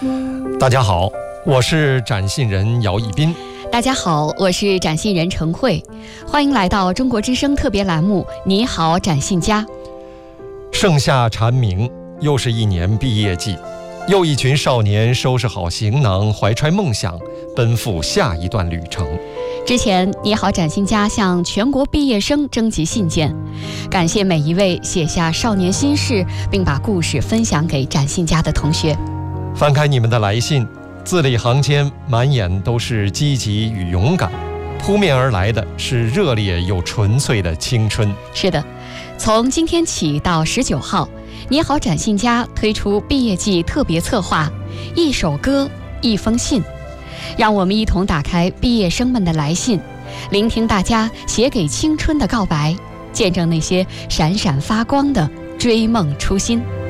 大家好，我是展信人姚一斌。 大家好，我是展信人陈慧，欢迎来到中国之声特别栏目《你好，展信家》。 盛夏蝉鸣，又是一年毕业季，又一群少年收拾好行囊，怀揣梦想，奔赴下一段旅程。 之前，你好，展信家向全国毕业生征集信件，感谢每一位写下少年心事，并把故事分享给展信家的同学。 翻开你们的来信，字里行间满眼都是积极与勇敢，扑面而来的是热烈又纯粹的青春。 是的，从今天起到19号，你好，展信家推出毕业季特别策划《一首歌，一封信》，让我们一同打开毕业生们的来信，聆听大家写给青春的告白，见证那些闪闪发光的追梦初心。